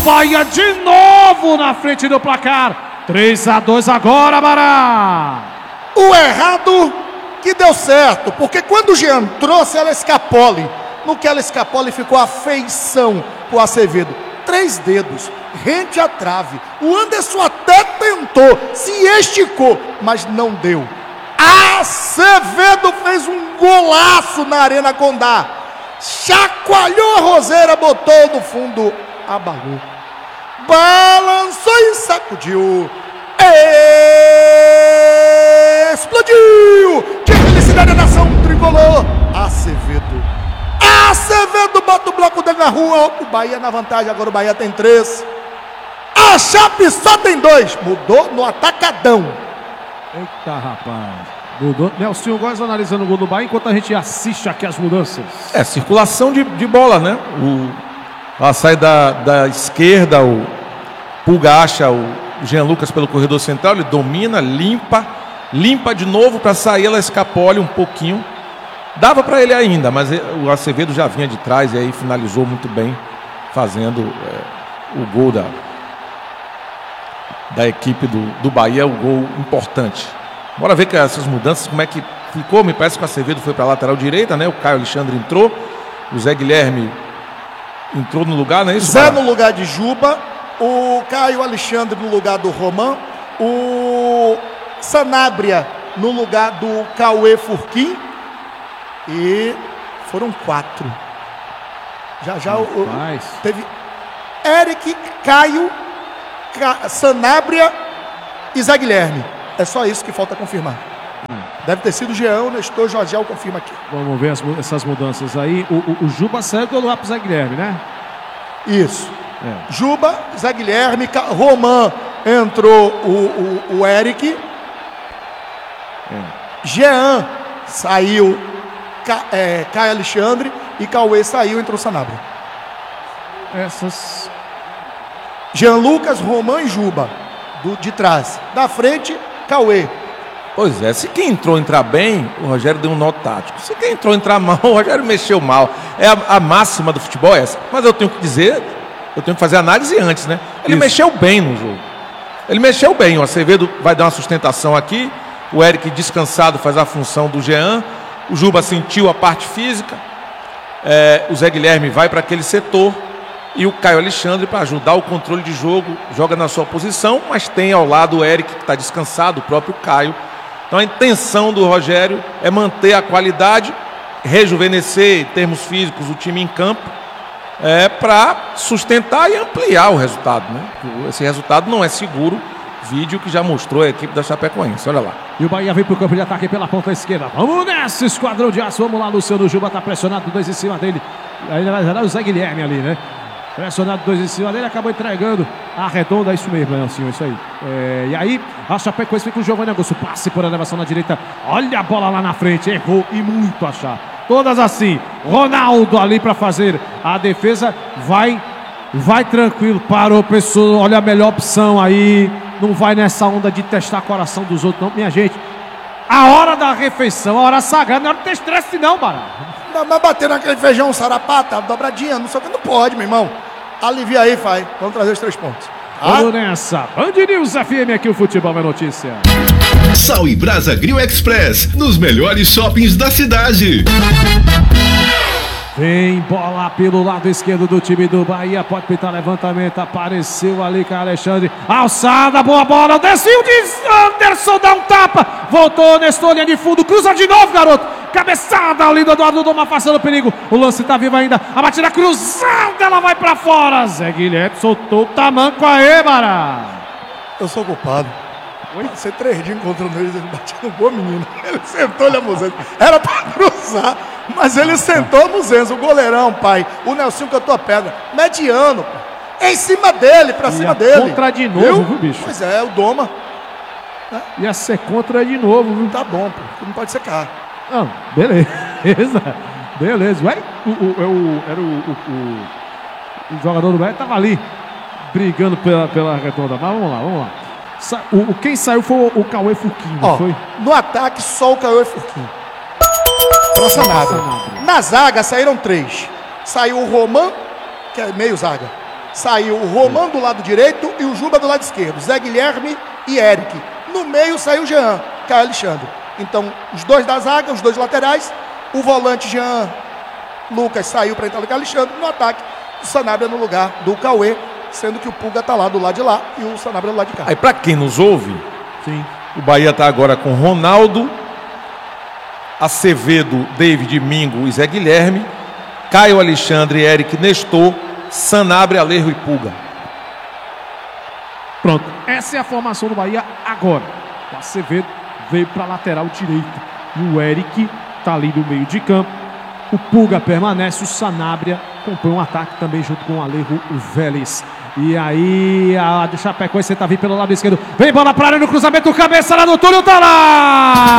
Bahia de novo na frente do placar. 3-2 agora, Bará. O errado que deu certo, porque quando o Jean trouxe ela Escapole, no que ela Escapole ficou a feição com o Acevedo. 3 dedos, rente à trave. O Anderson até tentou, se esticou, mas não deu. Acevedo fez um golaço na Arena Condá. Chacoalhou a roseira, botou no fundo, abalou. Balançou e sacudiu. Explodiu! Que felicidade da nação tricolor! Acevedo bota o bloco dele na rua. O Bahia na vantagem, agora o Bahia tem 3. A Chape só tem 2. Mudou no atacadão. Eita, rapaz. Mudou. Nelson Góes analisando o gol do Bahia enquanto a gente assiste aqui as mudanças. Circulação de bola, né? Ela sai da esquerda, o Pulga acha o Jean Lucas pelo corredor central, ele domina, limpa de novo para sair, ela Escapole um pouquinho. Dava para ele ainda, mas o Acevedo já vinha de trás e aí finalizou muito bem, fazendo o gol da equipe do Bahia, o gol importante. Bora ver que essas mudanças, como é que ficou. Me parece que o Acevedo foi para a lateral direita, né? O Caio Alexandre entrou, o Zé Guilherme entrou no lugar, não é isso? Zé no lugar de Juba, o Caio Alexandre no lugar do Roman, o Sanabria no lugar do Cauê Furquim. E foram 4. Já teve Eric, Caio, Sanabria e Zé Guilherme. É só isso que falta confirmar. Deve ter sido o Jean, o Nestor Jorgel confirma aqui. Vamos ver essas mudanças aí. O Juba saiu do lugar pro Zé Guilherme, né? Isso. Juba, Zé Guilherme, Roman entrou o Eric. Jean saiu Caio Alexandre e Cauê saiu, entrou Sanabria. Jean Lucas, Roman e Juba de trás. Da frente, Cauê. Pois é, se quem entrou entrar bem, o Rogério deu um nó tático. Se quem entrou entrar mal, o Rogério mexeu mal. É a máxima do futebol essa. Mas eu tenho que dizer, eu tenho que fazer análise antes, né? Ele mexeu bem no jogo. Ele mexeu bem. O Acevedo vai dar uma sustentação aqui. O Eric descansado faz a função do Jean. O Juba sentiu a parte física. O Zé Guilherme vai para aquele setor. E o Caio Alexandre, para ajudar o controle de jogo, joga na sua posição, mas tem ao lado o Eric, que está descansado, o próprio Caio. Então a intenção do Rogério é manter a qualidade, rejuvenescer em termos físicos o time em campo, para sustentar e ampliar o resultado, né? Esse resultado não é seguro, vídeo que já mostrou a equipe da Chapecoense, olha lá. E o Bahia vem para o campo de ataque pela ponta esquerda. Vamos nessa, esquadrão de aço, vamos lá, Luciano Juba está pressionado, 2 em cima dele. Aí vai gerar o Zé Guilherme ali, né? Pressionado, 2 em cima dele, acabou entregando a redonda, isso mesmo, Nelson, isso aí. E aí, a Chapecoense vem com o Giovanni Augusto, passe por elevação na direita, olha a bola lá na frente, errou e muito achar. Todas assim, Ronaldo ali para fazer a defesa, vai tranquilo, parou, pessoa, olha a melhor opção aí, não vai nessa onda de testar o coração dos outros não, minha gente. A hora da refeição, a hora sagrada, não é hora de ter estresse não, baralho. Não, mas bater naquele feijão sarapata, dobradinha, não sei o que, não pode, meu irmão. Alivia aí, vai. Vamos trazer os 3 pontos. Vamos nessa. Band News FM, aqui o futebol é notícia. Sal e Brasa Grill Express, nos melhores shoppings da cidade. Vem bola pelo lado esquerdo do time do Bahia. Pode pintar levantamento. Apareceu ali com Alexandre. Alçada, boa bola. Desceu de Anderson, dá um tapa. Voltou, Nestor, linha de fundo. Cruza de novo, garoto. Cabeçada ali do Eduardo Doma, afastando o perigo. O lance tá vivo ainda. A batida cruzada, ela vai pra fora. Zé Guilherme soltou o tamanco aí, Bará. Eu sou culpado. Passei 3 dias encontrando ele, ele bateu no gol, menino. Ele sentou ali a Muzenzo. Era pra cruzar, mas ele sentou a Muzenzo, o goleirão, pai. O Nelson cantou a pedra. Mediano, em cima dele, pra cima dele. Contra de novo, viu, bicho? Pois é, o Doma. Ia ser contra de novo, viu? Tá bom, pô. Não pode secar. Não, beleza. Beleza. Ué, o jogador do Bahia tava ali, brigando pela redonda. Mas vamos lá. Quem saiu foi o Cauê Furquim, não foi? No ataque, só o Cauê Furquim. Nossa nada. Na zaga saíram 3. Saiu o Roman, que é meio zaga. Saiu o Roman do lado direito e o Juba do lado esquerdo. Zé Guilherme e Eric. No meio saiu o Jean, Caio Alexandre. Então, os dois da zaga, os dois laterais. O volante Jean Lucas saiu para entrar no Caio Alexandre. No ataque, o Sanabria no lugar do Cauê, sendo que o Pulga tá lá do lado de lá e o Sanabria do lado de cá. Aí, para quem nos ouve, Sim. o Bahia tá agora com Ronaldo, Acevedo, David, Mingo e Zé Guilherme, Caio Alexandre, Eric, Nestor, Sanabria, Alejo e Pulga. Pronto, essa é a formação do Bahia agora. O Acevedo veio para a lateral direita e o Eric tá ali no meio de campo. O Pulga permanece, o Sanabria compõe um ataque também junto com o Alejo Vélez. E aí a Chapecoense tá vindo pelo lado esquerdo. Vem bola para área no cruzamento, cabeça lá do Túlio, tá lá!